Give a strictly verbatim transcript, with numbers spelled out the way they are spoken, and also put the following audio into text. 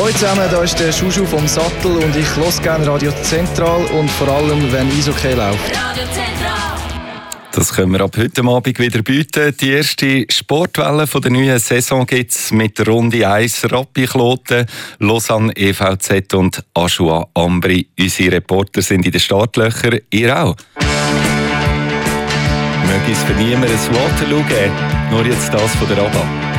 Hallo zusammen, hier ist der Schuschu vom Sattel und ich höre gerne Radio Zentral und vor allem, wenn Eishockey läuft. Radio Zentral. Das können wir ab heute Abend wieder bieten. Die erste Sportwelle der neuen Saison gibt es mit Runde eins Rappi Kloten, Lausanne E V Z und Aschua Ambri. Unsere Reporter sind in den Startlöchern, ihr auch. Möge es für niemanden ein Waterloo geben, nur jetzt das von der ABBA.